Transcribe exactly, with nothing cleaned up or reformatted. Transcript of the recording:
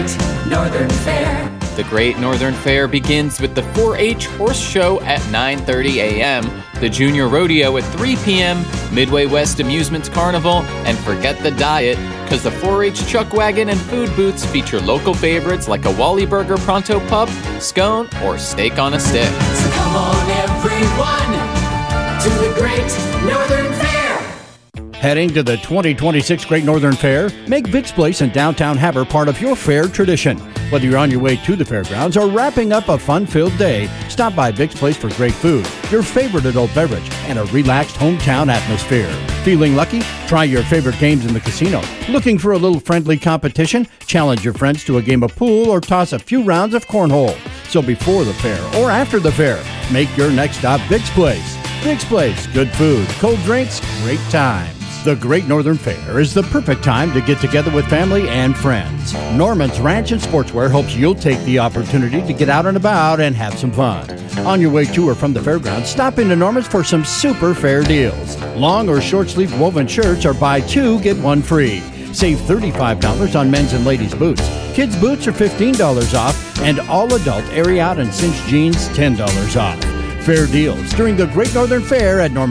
Northern Fair. The Great Northern Fair begins with the four H Horse Show at nine thirty a.m., the Junior Rodeo at three p.m., Midway West Amusements Carnival, and forget the diet, because the four H Chuck Wagon and food booths feature local favorites like a Wally Burger Pronto Pup, scone, or steak on a stick. So come on, everyone, to the Great Northern Fair. Heading to the twenty twenty-six Great Northern Fair? Make Vic's Place in downtown Havre part of your fair tradition. Whether you're on your way to the fairgrounds or wrapping up a fun-filled day, stop by Vic's Place for great food, your favorite adult beverage, and a relaxed hometown atmosphere. Feeling lucky? Try your favorite games in the casino. Looking for a little friendly competition? Challenge your friends to a game of pool or toss a few rounds of cornhole. So before the fair or after the fair, make your next stop Vic's Place. Vic's Place, good food, cold drinks, great times. The Great Northern Fair is the perfect time to get together with family and friends. Norman's Ranch and Sportswear hopes you'll take the opportunity to get out and about and have some fun. On your way to or from the fairgrounds, stop into Norman's for some super fair deals. Long or short sleeve woven shirts are buy two, get one free. Save thirty-five dollars on men's and ladies' boots. Kids' boots are fifteen dollars off, and all adult Airy Out and Cinch jeans ten dollars off. Fair deals during the Great Northern Fair at Norman.